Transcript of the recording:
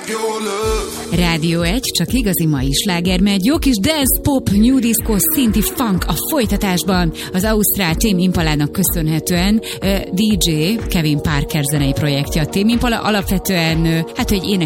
Rádió 1, csak igazi mai sláger megy. Jó kis dance, pop, new disco, szinti funk a folytatásban. Az ausztrál Tame Impalának köszönhetően DJ Kevin Parker zenei projektje. A Tame Impala alapvetően, hogy